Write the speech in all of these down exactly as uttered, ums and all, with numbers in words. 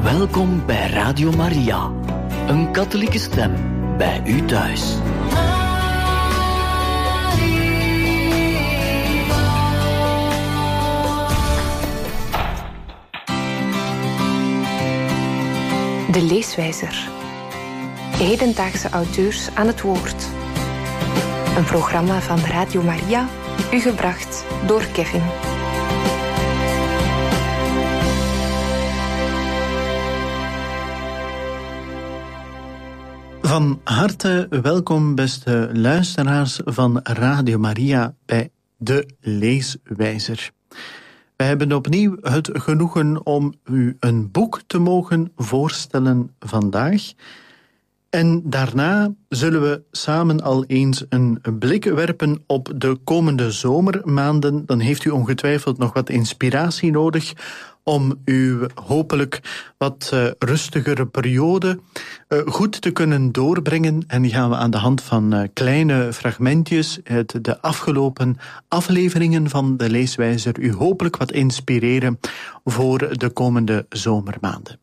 Welkom bij Radio Maria, een katholieke stem bij u thuis. De Leeswijzer. Hedendaagse auteurs aan het woord. Een programma van Radio Maria, u gebracht door Kevin. Van harte welkom, beste luisteraars van Radio Maria bij De Leeswijzer. Wij hebben opnieuw het genoegen om u een boek te mogen voorstellen vandaag. En daarna zullen we samen al eens een blik werpen op de komende zomermaanden. Dan heeft u ongetwijfeld nog wat inspiratie nodig om uw hopelijk wat uh, rustigere periode uh, goed te kunnen doorbrengen. En die gaan we aan de hand van uh, kleine fragmentjes uit de afgelopen afleveringen van de Leeswijzer u hopelijk wat inspireren voor de komende zomermaanden.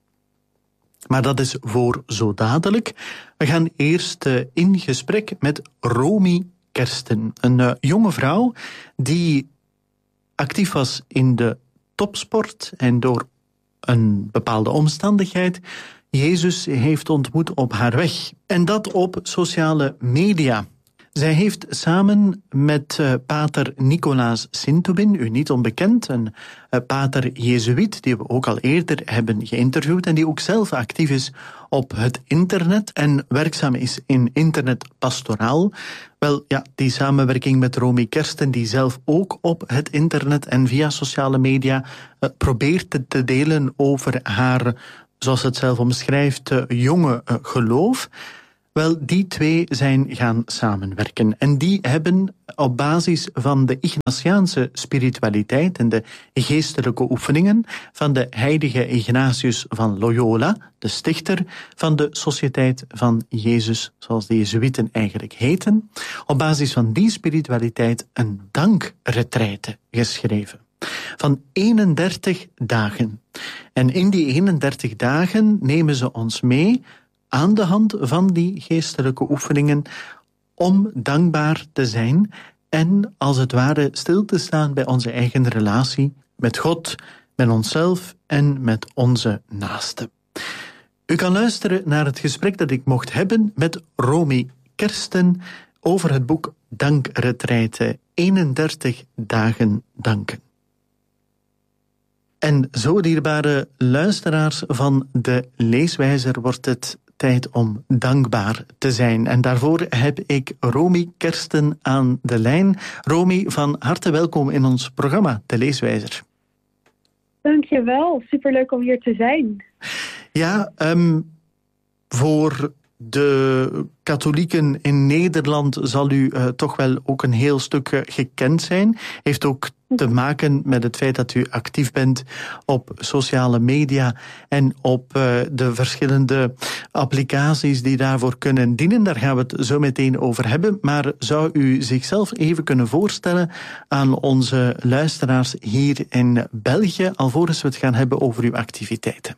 Maar dat is voor zo dadelijk. We gaan eerst uh, in gesprek met Romy Kersten, een uh, jonge vrouw die actief was in de topsport en door een bepaalde omstandigheid Jezus heeft ontmoet op haar weg. En dat op sociale media. Zij heeft samen met uh, pater Nicolaas Sintobin, u niet onbekend, een uh, pater Jezuïet die we ook al eerder hebben geïnterviewd en die ook zelf actief is op het internet en werkzaam is in internetpastoraal. Wel, ja, die samenwerking met Romy Kersten, die zelf ook op het internet en via sociale media uh, probeert te, te delen over haar, zoals het zelf omschrijft, uh, jonge uh, geloof. Wel, die twee zijn gaan samenwerken. En die hebben op basis van de Ignatiaanse spiritualiteit en de geestelijke oefeningen van de heilige Ignatius van Loyola, de stichter van de Sociëteit van Jezus, zoals de Jezuïeten eigenlijk heten, op basis van die spiritualiteit een dankretraite geschreven. Van eenendertig dagen. En in die eenendertig dagen nemen ze ons mee aan de hand van die geestelijke oefeningen om dankbaar te zijn en als het ware stil te staan bij onze eigen relatie met God, met onszelf en met onze naasten. U kan luisteren naar het gesprek dat ik mocht hebben met Romy Kersten over het boek Dankretraite, eenendertig dagen danken. En zo, dierbare luisteraars van de Leeswijzer, wordt het tijd om dankbaar te zijn. En daarvoor heb ik Romy Kersten aan de lijn. Romy, van harte welkom in ons programma, De Leeswijzer. Dankjewel, superleuk om hier te zijn. Ja, um, voor de katholieken in Nederland zal u uh, toch wel ook een heel stuk uh, gekend zijn. Heeft ook te maken met het feit dat u actief bent op sociale media en op uh, de verschillende applicaties die daarvoor kunnen dienen. Daar gaan we het zo meteen over hebben. Maar zou u zichzelf even kunnen voorstellen aan onze luisteraars hier in België, alvorens we het gaan hebben over uw activiteiten?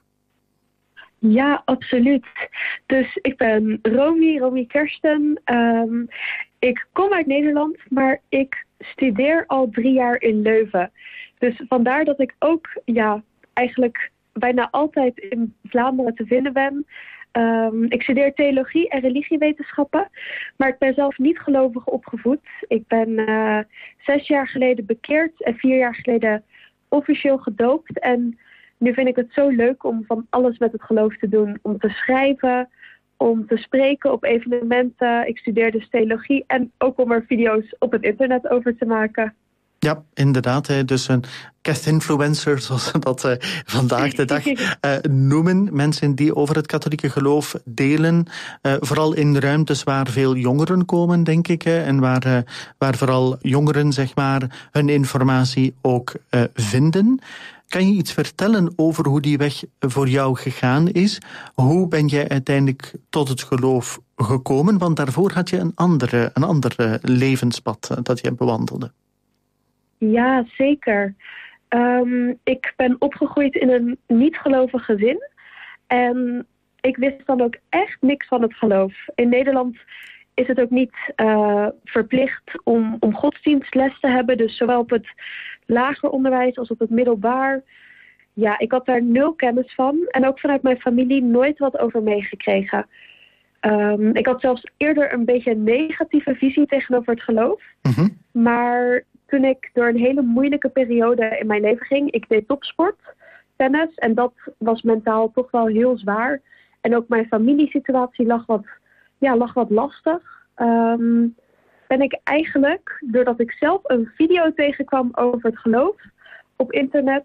Ja, absoluut. Dus ik ben Romy, Romy Kersten. Um, ik kom uit Nederland, maar ik studeer al drie jaar in Leuven. Dus vandaar dat ik ook ja, eigenlijk bijna altijd in Vlaanderen te vinden ben. Um, ik studeer theologie en religiewetenschappen, maar ik ben zelf niet gelovig opgevoed. Ik ben uh, zes jaar geleden bekeerd en vier jaar geleden officieel gedoopt. En nu vind ik het zo leuk om van alles met het geloof te doen. Om te schrijven, om te spreken op evenementen. Ik studeer dus theologie en ook om er video's op het internet over te maken. Ja, inderdaad. Dus een guest-influencer, zoals we dat uh, vandaag de dag uh, noemen. Mensen die over het katholieke geloof delen. Uh, vooral in ruimtes waar veel jongeren komen, denk ik. Uh, en waar, uh, waar vooral jongeren, zeg maar, hun informatie ook uh, vinden. Kan je iets vertellen over hoe die weg voor jou gegaan is? Hoe ben jij uiteindelijk tot het geloof gekomen? Want daarvoor had je een andere, een andere levenspad dat je bewandelde. Ja, zeker. Um, ik ben opgegroeid in een niet-gelovig gezin. En ik wist dan ook echt niks van het geloof. In Nederland is het ook niet uh, verplicht om, om godsdienstles te hebben. Dus zowel op het lager onderwijs als op het middelbaar. Ja, ik had daar nul kennis van. En ook vanuit mijn familie nooit wat over meegekregen. Um, ik had zelfs eerder een beetje een negatieve visie tegenover het geloof. Mm-hmm. Maar toen ik door een hele moeilijke periode in mijn leven ging. Ik deed topsport, tennis. En dat was mentaal toch wel heel zwaar. En ook mijn familiesituatie lag wat, ja, lag wat lastig. Um, ben ik eigenlijk, doordat ik zelf een video tegenkwam over het geloof op internet,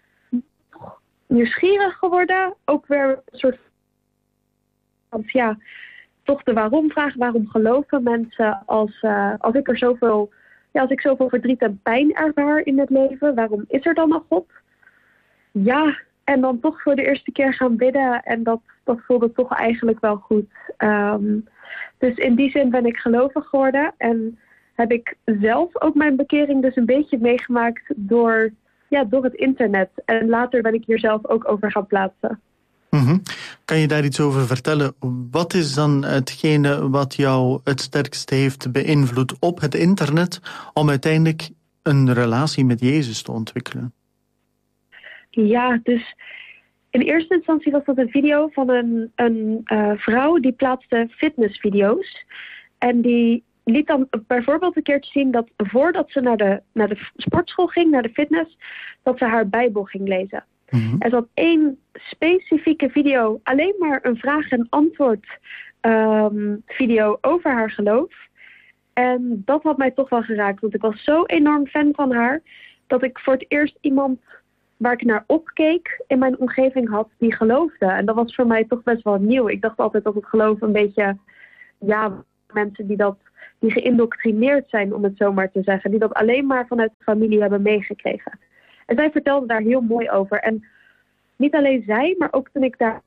nieuwsgierig geworden. Ook weer een soort van, ja, toch de waarom-vraag. Waarom geloven mensen als, uh, als ik er zoveel, ja, als ik zoveel verdriet en pijn ervaar in het leven? Waarom is er dan een God? Ja, en dan toch voor de eerste keer gaan bidden. En dat, dat voelde toch eigenlijk wel goed. Um, dus in die zin ben ik gelovig geworden. En heb ik zelf ook mijn bekering dus een beetje meegemaakt door, ja, door het internet. En later ben ik hier zelf ook over gaan plaatsen. Mm-hmm. Kan je daar iets over vertellen? Wat is dan hetgene wat jou het sterkst heeft beïnvloed op het internet om uiteindelijk een relatie met Jezus te ontwikkelen? Ja, dus in eerste instantie was dat een video van een, een uh, vrouw die plaatste fitnessvideo's. En die liet dan bijvoorbeeld een keertje zien dat voordat ze naar de, naar de sportschool ging, naar de fitness, dat ze haar Bijbel ging lezen. Mm-hmm. Er zat één specifieke video, alleen maar een vraag- en antwoord um, video over haar geloof. En dat had mij toch wel geraakt, want ik was zo enorm fan van haar, dat ik voor het eerst iemand waar ik naar opkeek in mijn omgeving had die geloofde. En dat was voor mij toch best wel nieuw. Ik dacht altijd dat het geloof een beetje, ja, mensen die dat, die geïndoctrineerd zijn, om het zo maar te zeggen, die dat alleen maar vanuit de familie hebben meegekregen. En zij vertelde daar heel mooi over. En niet alleen zij, maar ook toen ik daar,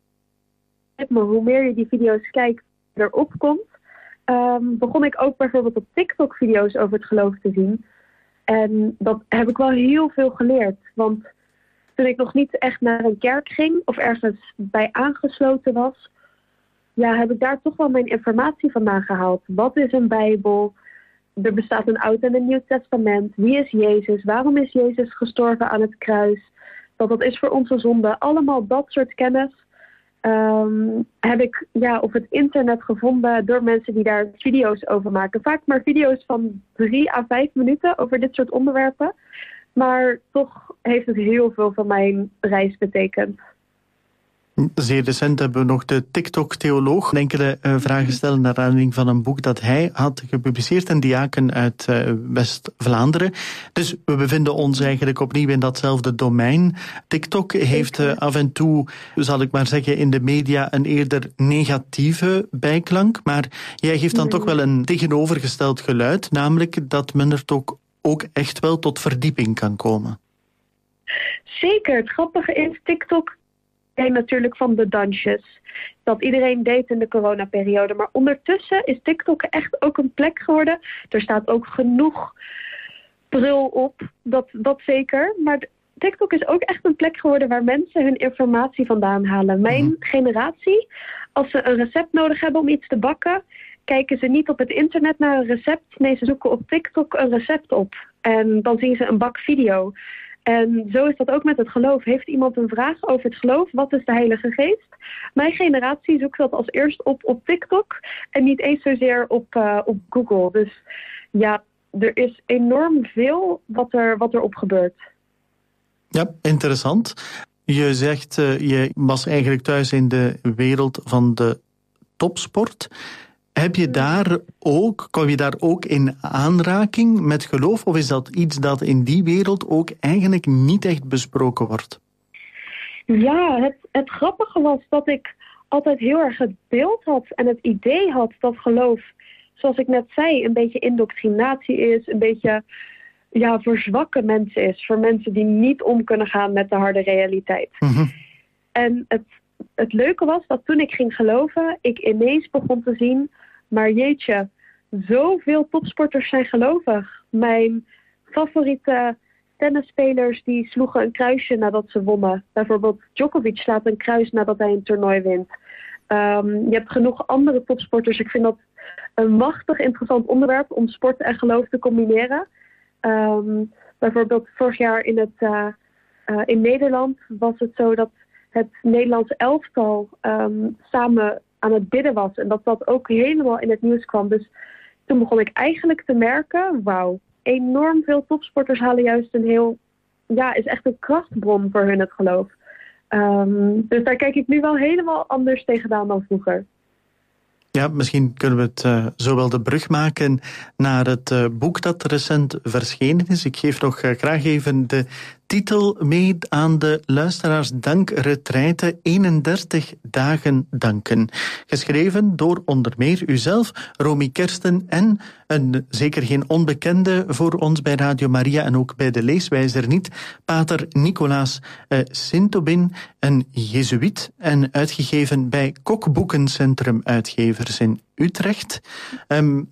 maar hoe meer je die video's kijkt, erop komt, um, begon ik ook bijvoorbeeld op TikTok video's over het geloof te zien. En dat heb ik wel heel veel geleerd. Want toen ik nog niet echt naar een kerk ging of ergens bij aangesloten was, ja, heb ik daar toch wel mijn informatie vandaan gehaald. Wat is een Bijbel? Er bestaat een Oud en een Nieuw Testament. Wie is Jezus? Waarom is Jezus gestorven aan het kruis? Dat dat is voor onze zonde. Allemaal dat soort kennis um, heb ik, ja, op het internet gevonden door mensen die daar video's over maken. Vaak maar video's van drie à vijf minuten over dit soort onderwerpen. Maar toch heeft het heel veel van mijn reis betekend. Zeer recent hebben we nog de TikTok-theoloog enkele uh, vragen stellen naar aanleiding van een boek dat hij had gepubliceerd, een diaken uit uh, West-Vlaanderen. Dus we bevinden ons eigenlijk opnieuw in datzelfde domein. TikTok heeft uh, af en toe, zal ik maar zeggen, in de media een eerder negatieve bijklank, maar jij geeft dan nee. toch wel een tegenovergesteld geluid, namelijk dat men er toch ook echt wel tot verdieping kan komen. Zeker. Het grappige is, TikTok natuurlijk van de dansjes. Dat iedereen deed in de coronaperiode. Maar ondertussen is TikTok echt ook een plek geworden. Er staat ook genoeg brul op. Dat, dat zeker. Maar TikTok is ook echt een plek geworden waar mensen hun informatie vandaan halen. Mijn mm-hmm. generatie, als ze een recept nodig hebben om iets te bakken, kijken ze niet op het internet naar een recept. Nee, ze zoeken op TikTok een recept op. En dan zien ze een bakvideo. En zo is dat ook met het geloof. Heeft iemand een vraag over het geloof? Wat is de Heilige Geest? Mijn generatie zoekt dat als eerst op op TikTok en niet eens zozeer op, uh, op Google. Dus ja, er is enorm veel wat er, wat er op gebeurt. Ja, interessant. Je zegt, uh, je was eigenlijk thuis in de wereld van de topsport. Heb je daar ook, kom je daar ook in aanraking met geloof? Of is dat iets dat in die wereld ook eigenlijk niet echt besproken wordt? Ja, het, het grappige was dat ik altijd heel erg het beeld had en het idee had dat geloof, zoals ik net zei, een beetje indoctrinatie is, een beetje, ja, voor zwakke mensen is. Voor mensen die niet om kunnen gaan met de harde realiteit. Mm-hmm. En het, het leuke was dat toen ik ging geloven, ik ineens begon te zien, maar jeetje, zoveel topsporters zijn gelovig. Mijn favoriete tennisspelers die sloegen een kruisje nadat ze wonnen. Bijvoorbeeld Djokovic slaat een kruis nadat hij een toernooi wint. Um, je hebt genoeg andere topsporters. Ik vind dat een machtig interessant onderwerp om sport en geloof te combineren. Um, bijvoorbeeld vorig jaar in, het, uh, uh, in Nederland was het zo dat het Nederlandse elftal um, samen aan het bidden was. En dat dat ook helemaal in het nieuws kwam. Dus toen begon ik eigenlijk te merken, wauw, enorm veel topsporters halen juist een heel, ja, is echt een krachtbron voor hun het geloof. Um, dus daar kijk ik nu wel helemaal anders tegenaan dan vroeger. Ja, misschien kunnen we het uh, zo wel de brug maken naar het uh, boek dat recent verschenen is. Ik geef nog uh, graag even de titel mee aan de luisteraars. Dankretraite, eenendertig dagen danken. Geschreven door onder meer uzelf, Romy Kersten en een zeker geen onbekende voor ons bij Radio Maria en ook bij de leeswijzer niet, pater Nicolaas uh, Sintobin, een jezuïet en uitgegeven bij Kokboekencentrum Uitgevers in Utrecht. Um,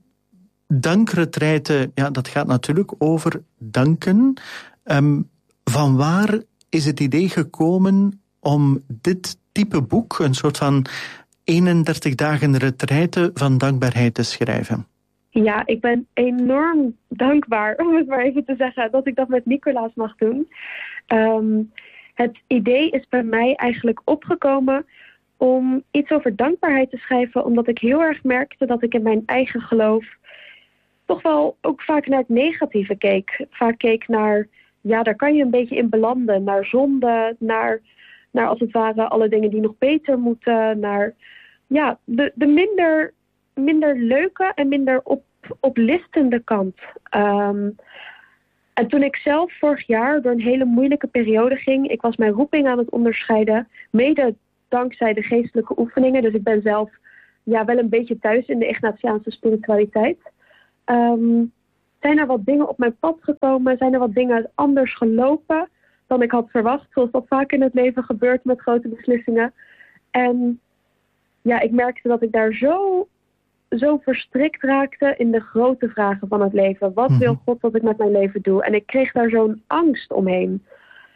Dankretraite, ja, dat gaat natuurlijk over danken. Um, van waar is het idee gekomen om dit type boek, een soort van eenendertig dagen retraite van dankbaarheid te schrijven? Ja, ik ben enorm dankbaar, om het maar even te zeggen, dat ik dat met Nicolaas mag doen. Um, het idee is bij mij eigenlijk opgekomen om iets over dankbaarheid te schrijven, omdat ik heel erg merkte dat ik in mijn eigen geloof toch wel ook vaak naar het negatieve keek. Vaak keek naar, ja, daar kan je een beetje in belanden. Naar zonde, naar, naar als het ware alle dingen die nog beter moeten. Naar, ja, de, de minder, minder leuke en minder op, oplistende kant. Um, en toen ik zelf vorig jaar door een hele moeilijke periode ging, ik was mijn roeping aan het onderscheiden, mede dankzij de geestelijke oefeningen. Dus ik ben zelf ja, wel een beetje thuis in de Ignatiaanse spiritualiteit. Um, zijn er wat dingen op mijn pad gekomen? Zijn er wat dingen anders gelopen dan ik had verwacht? Zoals dat vaak in het leven gebeurt met grote beslissingen. En ja, ik merkte dat ik daar zo, zo verstrikt raakte in de grote vragen van het leven. Wat mm-hmm. wil God dat ik met mijn leven doe? En ik kreeg daar zo'n angst omheen.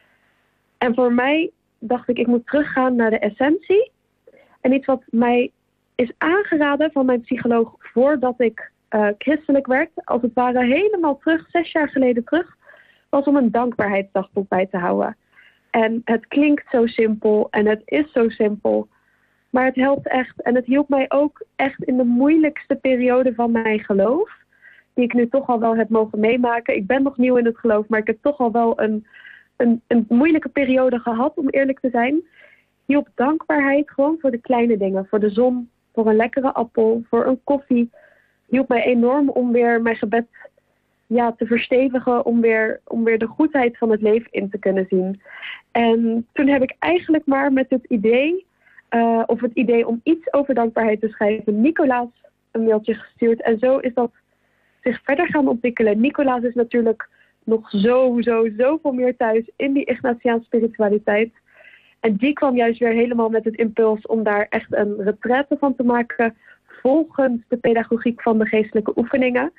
En voor mij dacht ik, ik moet teruggaan naar de essentie. En iets wat mij is aangeraden van mijn psycholoog voordat ik uh, christelijk werd, als het ware helemaal terug, zes jaar geleden terug, was om een dankbaarheidsdagboek bij te houden. En het klinkt zo simpel en het is zo simpel, maar het helpt echt. En het hielp mij ook echt in de moeilijkste periode van mijn geloof, die ik nu toch al wel heb mogen meemaken. Ik ben nog nieuw in het geloof, maar ik heb toch al wel een, een, een moeilijke periode gehad, om eerlijk te zijn. Hielp dankbaarheid gewoon voor de kleine dingen, voor de zon, voor een lekkere appel, voor een koffie. Hielp mij enorm om weer mijn gebed ja, te verstevigen, om weer, om weer de goedheid van het leven in te kunnen zien. En toen heb ik eigenlijk maar met het idee, uh, of het idee om iets over dankbaarheid te schrijven, Nicolaas een mailtje gestuurd. En zo is dat zich verder gaan ontwikkelen. Nicolaas is natuurlijk nog zo, zo, zoveel meer thuis in die Ignatiaanse spiritualiteit. En die kwam juist weer helemaal met het impuls om daar echt een retraite van te maken, volgens de pedagogiek van de geestelijke oefeningen.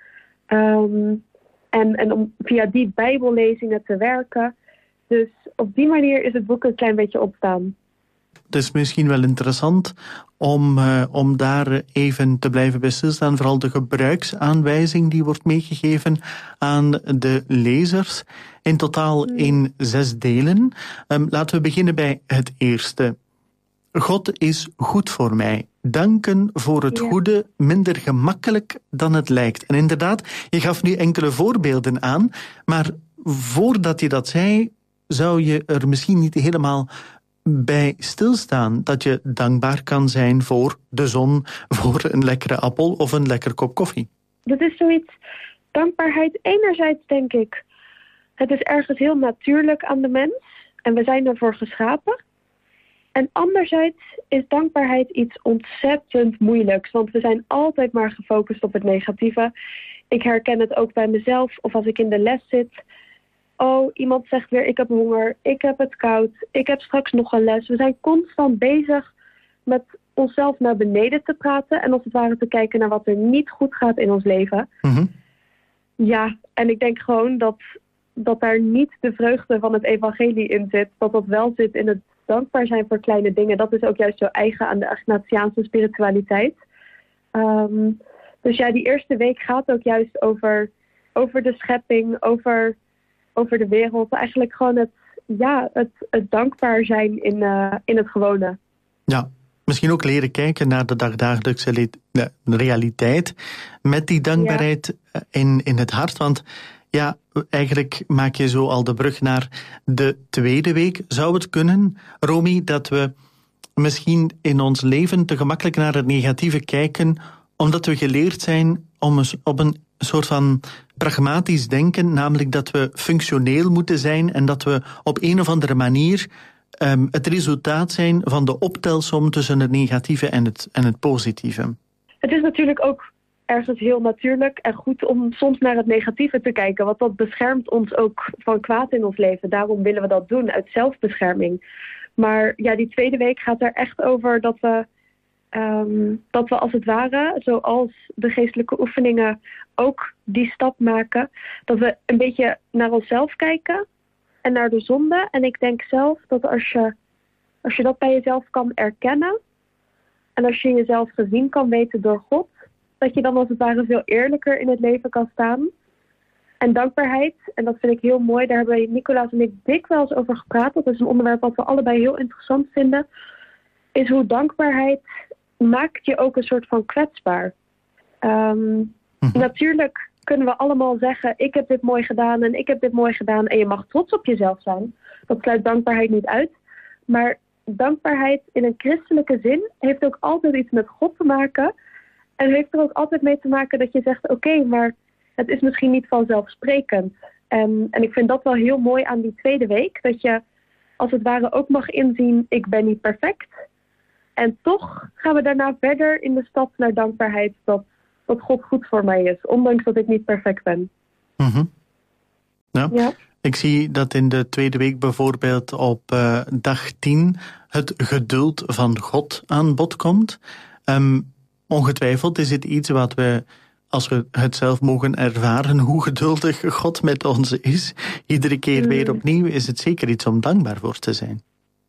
Um, en, en om via die bijbellezingen te werken. Dus op die manier is het boek een klein beetje ontstaan. Het is misschien wel interessant om, uh, om daar even te blijven bij stilstaan. Vooral de gebruiksaanwijzing die wordt meegegeven aan de lezers. In totaal in zes delen. Um, laten we beginnen bij het eerste. God is goed voor mij. Danken voor het ja. goede, minder gemakkelijk dan het lijkt. En inderdaad, je gaf nu enkele voorbeelden aan, maar voordat je dat zei, zou je er misschien niet helemaal bij stilstaan dat je dankbaar kan zijn voor de zon, voor een lekkere appel of een lekker kop koffie. Dat is zoiets, dankbaarheid enerzijds denk ik, het is ergens heel natuurlijk aan de mens en we zijn ervoor geschapen. En anderzijds is dankbaarheid iets ontzettend moeilijks, want we zijn altijd maar gefocust op het negatieve. Ik herken het ook bij mezelf of als ik in de les zit. Oh, iemand zegt weer, ik heb honger, ik heb het koud, ik heb straks nog een les. We zijn constant bezig met onszelf naar beneden te praten en als het ware te kijken naar wat er niet goed gaat in ons leven. Mm-hmm. Ja, en ik denk gewoon dat dat daar niet de vreugde van het evangelie in zit. Dat dat wel zit in het dankbaar zijn voor kleine dingen. Dat is ook juist zo eigen aan de Ignatiaanse spiritualiteit. Um, dus ja, die eerste week gaat ook juist over, over de schepping, over, over de wereld. Eigenlijk gewoon het, ja, het, het dankbaar zijn in, uh, in het gewone. Ja, misschien ook leren kijken naar de dagdagelijkse le- de realiteit met die dankbaarheid ja. in, in het hart. Want ja, eigenlijk maak je zo al de brug naar de tweede week. Zou het kunnen, Romy, dat we misschien in ons leven te gemakkelijk naar het negatieve kijken, omdat we geleerd zijn om eens op een soort van pragmatisch denken, namelijk dat we functioneel moeten zijn en dat we op een of andere manier um, het resultaat zijn van de optelsom tussen het negatieve en het, en het positieve. Het is natuurlijk ook ergens heel natuurlijk en goed om soms naar het negatieve te kijken, want dat beschermt ons ook van kwaad in ons leven. Daarom willen we dat doen, uit zelfbescherming. Maar ja, die tweede week gaat er echt over dat we, um, dat we als het ware, zoals de geestelijke oefeningen, ook die stap maken. Dat we een beetje naar onszelf kijken en naar de zonde. En ik denk zelf dat als je, als je dat bij jezelf kan erkennen en als je jezelf gezien kan weten door God, dat je dan als het ware veel eerlijker in het leven kan staan. En dankbaarheid, en dat vind ik heel mooi, daar hebben Nicolaas en ik dikwijls over gepraat. Dat is een onderwerp wat we allebei heel interessant vinden. Is hoe dankbaarheid maakt je ook een soort van kwetsbaar. Um, hm. Natuurlijk kunnen we allemaal zeggen, ik heb dit mooi gedaan en ik heb dit mooi gedaan. En je mag trots op jezelf zijn. Dat sluit dankbaarheid niet uit. Maar dankbaarheid in een christelijke zin heeft ook altijd iets met God te maken. En heeft er ook altijd mee te maken dat je zegt, oké, okay, maar het is misschien niet vanzelfsprekend. En, en ik vind dat wel heel mooi aan die tweede week. Dat je als het ware ook mag inzien, ik ben niet perfect. En toch gaan we daarna verder in de stap naar dankbaarheid. Dat, dat God goed voor mij is. Ondanks dat ik niet perfect ben. Mm-hmm. Ja. Ja. Ik zie dat in de tweede week bijvoorbeeld op uh, dag tien het geduld van God aan bod komt. Um, ongetwijfeld is het iets wat we, als we het zelf mogen ervaren, hoe geduldig God met ons is. Iedere keer weer opnieuw is het zeker iets om dankbaar voor te zijn.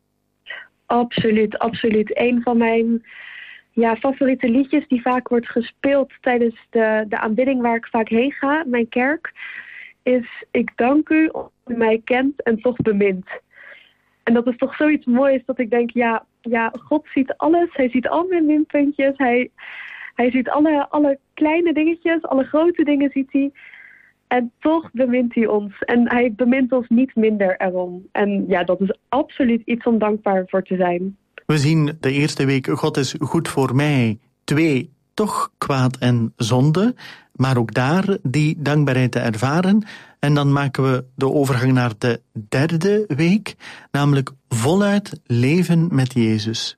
Absoluut, absoluut. Een van mijn ja, favoriete liedjes die vaak wordt gespeeld tijdens de, de aanbidding waar ik vaak heen ga, mijn kerk, is ik dank u omdat u mij kent en toch bemint. En dat is toch zoiets moois dat ik denk, ja, ja God ziet alles. Hij ziet al mijn minpuntjes. Hij, hij ziet alle, alle kleine dingetjes, alle grote dingen ziet hij. En toch bemint hij ons. En hij bemint ons niet minder erom. En ja, dat is absoluut iets om dankbaar voor te zijn. We zien de eerste week, God is goed voor mij. Twee, toch kwaad en zonde. Maar ook daar die dankbaarheid te ervaren. En dan maken we de overgang naar de derde week. Namelijk voluit leven met Jezus.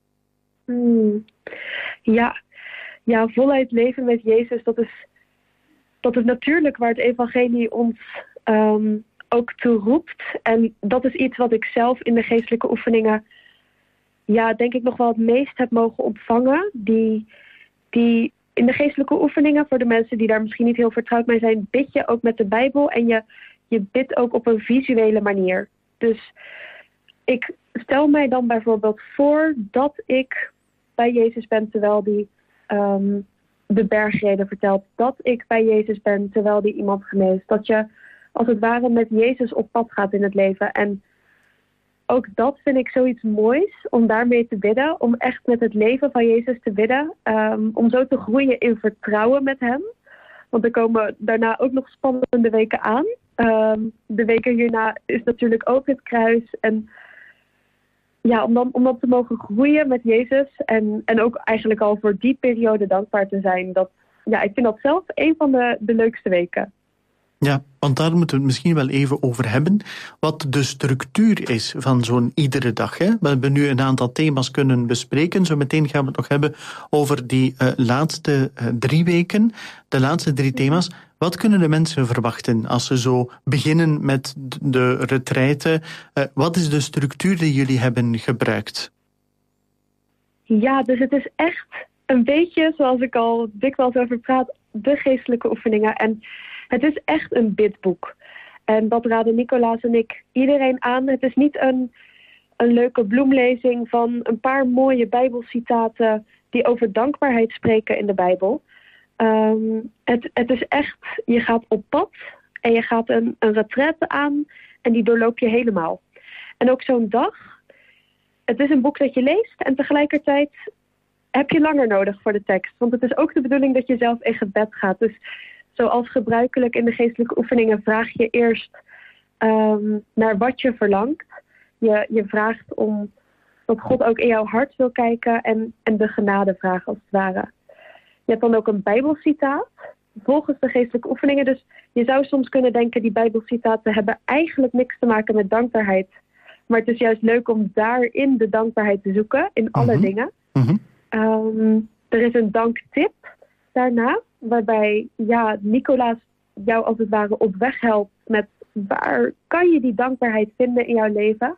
Hmm. Ja. ja, voluit leven met Jezus, dat is... Dat is natuurlijk waar het evangelie ons um, ook toe roept. En dat is iets wat ik zelf in de geestelijke oefeningen, ja, denk ik nog wel het meest heb mogen ontvangen. Die, die in de geestelijke oefeningen, voor de mensen die daar misschien niet heel vertrouwd mee zijn, bid je ook met de Bijbel en je, je bidt ook op een visuele manier. Dus ik stel mij dan bijvoorbeeld voor dat ik bij Jezus ben terwijl die Um, de bergreden vertelt, dat ik bij Jezus ben terwijl die iemand geneest. Dat je als het ware met Jezus op pad gaat in het leven. En ook dat vind ik zoiets moois om daarmee te bidden. Om echt met het leven van Jezus te bidden. Um, om zo te groeien in vertrouwen met hem. Want er komen daarna ook nog spannende weken aan. Um, de weken hierna is natuurlijk ook het kruis. En ja, om dan, om dan te mogen groeien met Jezus en, en ook eigenlijk al voor die periode dankbaar te zijn. Dat, ja, ik vind dat zelf een van de, de leukste weken. Ja, want daar moeten we het misschien wel even over hebben. Wat de structuur is van zo'n iedere dag. Hè? We hebben nu een aantal thema's kunnen bespreken. Zometeen gaan we het nog hebben over die uh, laatste uh, drie weken. De laatste drie thema's. Wat kunnen de mensen verwachten als ze zo beginnen met de retraite? Uh, wat is de structuur die jullie hebben gebruikt? Ja, dus het is echt een beetje, zoals ik al dikwijls over praat, de geestelijke oefeningen. En het is echt een bidboek. En dat raden Nicolaas en ik iedereen aan. Het is niet een, een leuke bloemlezing van een paar mooie Bijbelcitaten die over dankbaarheid spreken in de Bijbel. Um, het, het is echt, je gaat op pad en je gaat een, een retraite aan en die doorloop je helemaal. En ook zo'n dag, het is een boek dat je leest en tegelijkertijd heb je langer nodig voor de tekst. Want het is ook de bedoeling dat je zelf in gebed gaat. Dus zoals gebruikelijk in de geestelijke oefeningen vraag je eerst um, naar wat je verlangt. Je, je vraagt om dat God ook in jouw hart wil kijken en, en de genade vragen als het ware. Je hebt dan ook een Bijbelcitaat volgens de geestelijke oefeningen. Dus je zou soms kunnen denken, die Bijbelcitaten hebben eigenlijk niks te maken met dankbaarheid. Maar het is juist leuk om daarin de dankbaarheid te zoeken, in alle mm-hmm. dingen. Mm-hmm. Um, er is een danktip daarna, waarbij ja, Nicolaas jou als het ware op weg helpt met waar kan je die dankbaarheid vinden in jouw leven.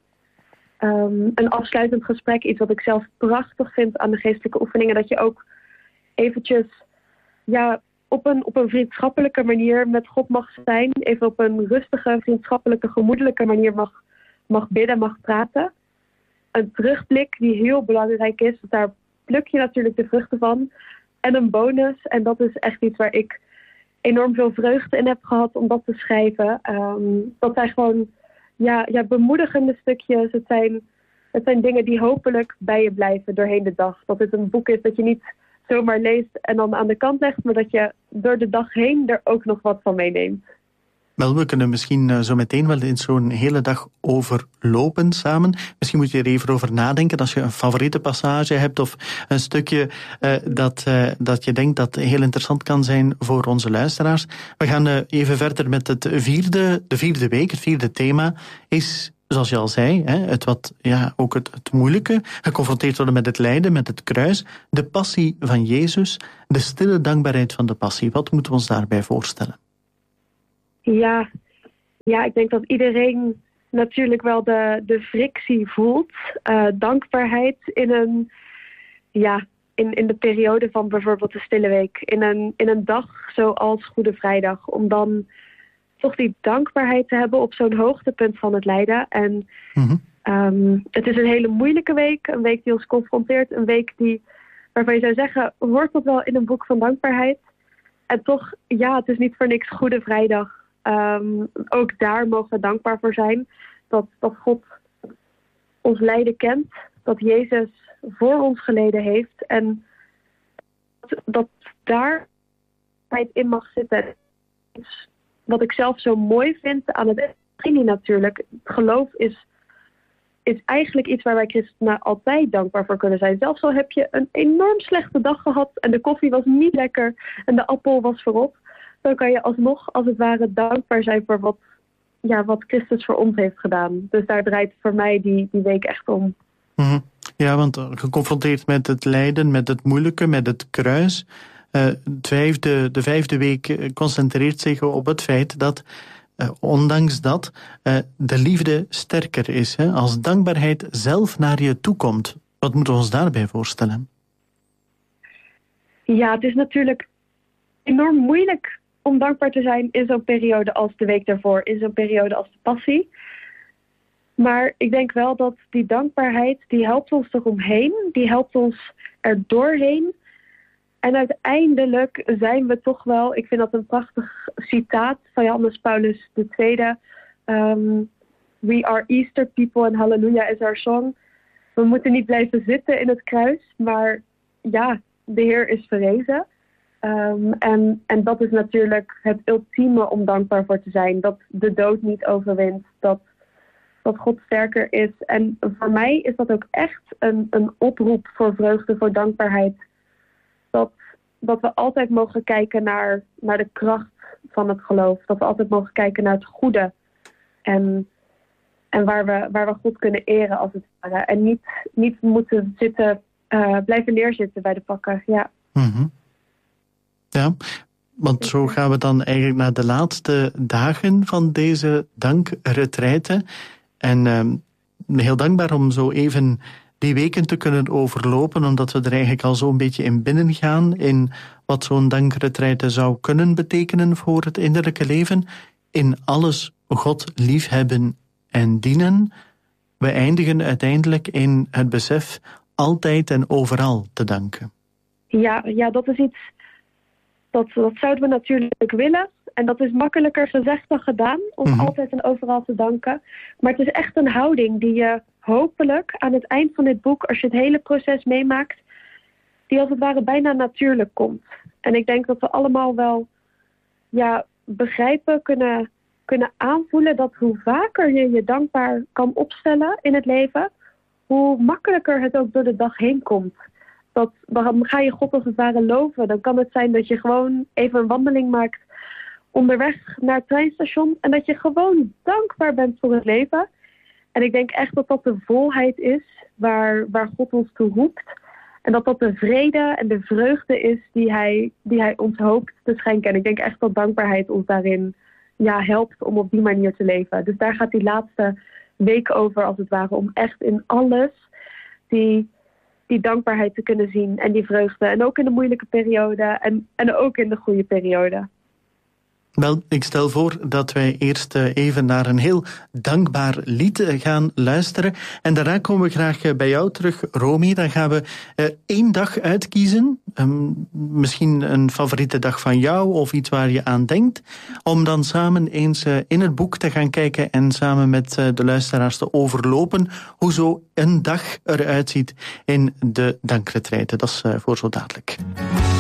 Um, een afsluitend gesprek, iets wat ik zelf prachtig vind aan de geestelijke oefeningen, dat je ook eventjes ja, op, een, op een vriendschappelijke manier met God mag zijn, even op een rustige, vriendschappelijke, gemoedelijke manier mag, mag bidden, mag praten. Een terugblik die heel belangrijk is, daar pluk je natuurlijk de vruchten van. En een bonus, en dat is echt iets waar ik enorm veel vreugde in heb gehad om dat te schrijven. Um, dat zijn gewoon ja, ja, bemoedigende stukjes. Het zijn, het zijn dingen die hopelijk bij je blijven doorheen de dag. Dat het een boek is dat je niet zomaar leest en dan aan de kant legt, maar dat je door de dag heen er ook nog wat van meeneemt. Wel, we kunnen misschien uh, zo meteen wel in zo'n hele dag overlopen samen. Misschien moet je er even over nadenken als je een favoriete passage hebt of een stukje uh, dat, uh, dat je denkt dat heel interessant kan zijn voor onze luisteraars. We gaan uh, even verder met het vierde, de vierde week. Het vierde thema is, zoals je al zei, hè, het wat, ja, ook het, het moeilijke, geconfronteerd worden met het lijden, met het kruis, de passie van Jezus, de stille dankbaarheid van de passie. Wat moeten we ons daarbij voorstellen? Ja, ja, ik denk dat iedereen natuurlijk wel de, de frictie voelt. Uh, dankbaarheid in een, ja, in, in de periode van bijvoorbeeld de Stille Week. In een, in een dag zoals Goede Vrijdag. Om dan toch die dankbaarheid te hebben op zo'n hoogtepunt van het lijden. En mm-hmm. um, het is een hele moeilijke week. Een week die ons confronteert. Een week die, waarvan je zou zeggen, hoort dat wel in een boek van dankbaarheid? En toch, ja, het is niet voor niks Goede Vrijdag. Um, ook daar mogen we dankbaar voor zijn. Dat, dat God ons lijden kent. Dat Jezus voor ons geleden heeft. En dat, dat daar in mag zitten. Wat ik zelf zo mooi vind aan het evangelie natuurlijk. Geloof is, is eigenlijk iets waar wij christenen altijd dankbaar voor kunnen zijn. Zelfs al heb je een enorm slechte dag gehad. En de koffie was niet lekker. En de appel was verrot. Dan kan je alsnog, als het ware, dankbaar zijn voor wat, ja, wat Christus voor ons heeft gedaan. Dus daar draait voor mij die, die week echt om. Mm-hmm. Ja, want geconfronteerd met het lijden, met het moeilijke, met het kruis. Uh, het vijfde, de vijfde week concentreert zich op het feit dat, uh, ondanks dat, uh, de liefde sterker is. Hè? Als dankbaarheid zelf naar je toe komt. Wat moeten we ons daarbij voorstellen? Ja, het is natuurlijk enorm moeilijk om dankbaar te zijn in zo'n periode als de week daarvoor, in zo'n periode als de passie. Maar ik denk wel dat die dankbaarheid, die helpt ons eromheen, die helpt ons er doorheen. En uiteindelijk zijn we toch wel, ik vind dat een prachtig citaat van Johannes Paulus de Tweede. Um, We are Easter people and Hallelujah is our song. We moeten niet blijven zitten in het kruis, maar ja, de Heer is verrezen. Um, en, en dat is natuurlijk het ultieme om dankbaar voor te zijn. Dat de dood niet overwint. Dat, dat God sterker is. En voor mij is dat ook echt een, een oproep voor vreugde, voor dankbaarheid. Dat, dat we altijd mogen kijken naar, naar de kracht van het geloof. Dat we altijd mogen kijken naar het goede. En, en waar, we, waar we God kunnen eren als het ware. En niet, niet moeten zitten, uh, blijven neerzitten bij de pakken. Ja. Mm-hmm. Ja, want zo gaan we dan eigenlijk naar de laatste dagen van deze dankretraite. En uh, heel dankbaar om zo even die weken te kunnen overlopen, omdat we er eigenlijk al zo'n beetje in binnen gaan, in wat zo'n dankretraite zou kunnen betekenen voor het innerlijke leven. In alles God liefhebben en dienen, we eindigen uiteindelijk in het besef altijd en overal te danken. Ja, ja dat is iets, dat, dat zouden we natuurlijk willen. En dat is makkelijker gezegd dan gedaan, om mm-hmm. altijd en overal te danken. Maar het is echt een houding die je hopelijk aan het eind van dit boek, als je het hele proces meemaakt, die als het ware bijna natuurlijk komt. En ik denk dat we allemaal wel ja, begrijpen, kunnen, kunnen aanvoelen dat hoe vaker je je dankbaar kan opstellen in het leven, hoe makkelijker het ook door de dag heen komt. Dat, dan ga je God als het ware loven. Dan kan het zijn dat je gewoon even een wandeling maakt onderweg naar het treinstation en dat je gewoon dankbaar bent voor het leven. En ik denk echt dat dat de volheid is waar, waar God ons toe roept. En dat dat de vrede en de vreugde is die hij, die hij ons hoopt te schenken. En ik denk echt dat dankbaarheid ons daarin ja, helpt om op die manier te leven. Dus daar gaat die laatste week over als het ware, om echt in alles die, die dankbaarheid te kunnen zien en die vreugde. En ook in de moeilijke periode en, en ook in de goede periode. Wel, ik stel voor dat wij eerst even naar een heel dankbaar lied gaan luisteren. En daarna komen we graag bij jou terug, Romy. Dan gaan we één dag uitkiezen. Um, misschien een favoriete dag van jou of iets waar je aan denkt. Om dan samen eens in het boek te gaan kijken en samen met de luisteraars te overlopen hoe zo een dag eruit ziet in de dankretraite. Dat is voor zo dadelijk.